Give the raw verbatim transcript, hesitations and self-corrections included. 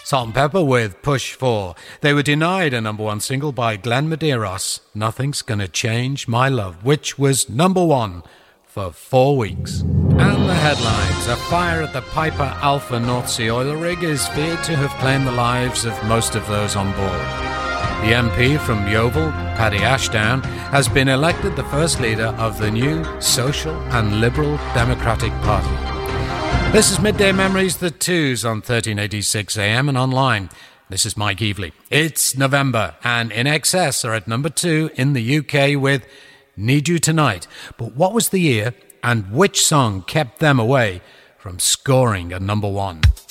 Salt and Pepper with Push four. They were denied a number one single by Glenn Medeiros, Nothing's Gonna Change My Love, which was number one for four weeks. And the headlines. A fire at the Piper Alpha North Sea oil rig is feared to have claimed the lives of most of those on board. The M P from Yeovil, Paddy Ashdown, has been elected the first leader of the new Social and Liberal Democratic Party. This is Midday Memories, the twos on thirteen eighty-six A M and online. This is Mike Evely. It's November, and In Excess are at number two in the U K with Need You Tonight. But what was the year and which song kept them away from scoring at number one?